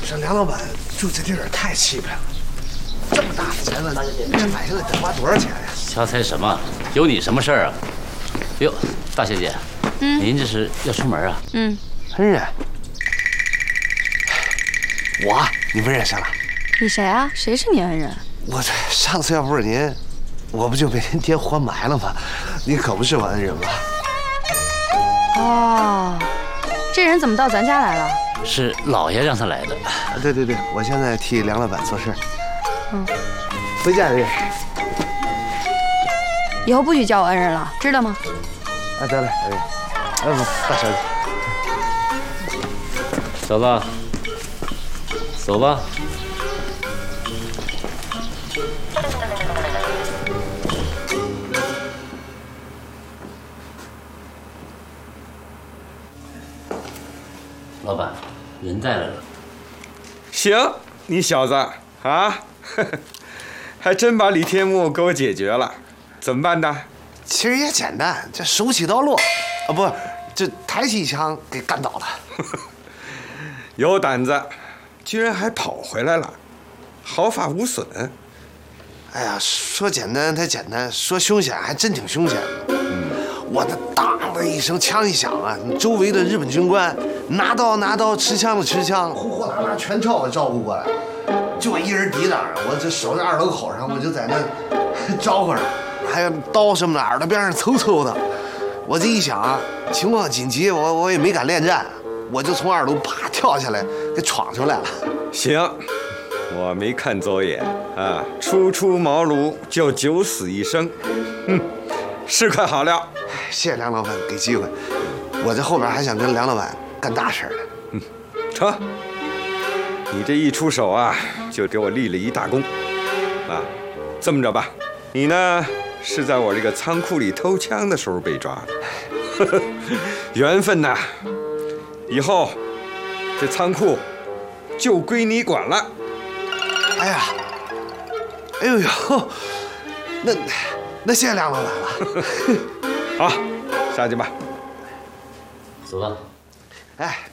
这梁老板住这地儿太气派了，这么大的宅子，这买下来得花多少钱呀？ 瞎猜什么？有你什么事儿啊？哟，大小姐，您这是要出门啊？ 恩人，你不认识了？ 你谁啊？谁是你恩人？ 我这上次要不是您，我不就被您爹活埋了吗？您可不是我恩人吧？ 哦，这人怎么到咱家来了？ 是老爷让他来的。 对，我现在替梁老板做事。回家人。 以后不许叫我恩人了，知道吗？ 得嘞，恩人。不，大小姐。 小子，走吧。老板，人带来了。 行，你小子啊，还真把李天木给我解决了。怎么办的？ 其实也简单，这手起刀落，不，这抬起一枪给干倒了。 有胆子，居然还跑回来了，毫发无损。 哎呀，说简单它简单，说凶险还真挺凶险的。我那当的一声枪一响啊，周围的日本军官拿刀，持枪的持枪，呼啦全朝我招呼过来。就我一人抵挡，我这守在2楼口上，我就在那招呼着，还有刀什么的，耳朵边上嗖的。我这一想啊，情况紧急，我也没敢恋战，我就从2楼啪跳下来，给闯出来了。 行，我没看走眼啊，初出茅庐就九死一生，是块好料。 谢谢梁老板给机会，我这后边还想跟梁老板干大事呢。 成，你这一出手啊，就给我立了一大功啊！这么着吧，你呢是在我这个仓库里偷枪的时候被抓的，缘分呐！以后这仓库就归你管了。 哎呦，那谢谢梁老板了。 好，下去吧。 走吧。 哎。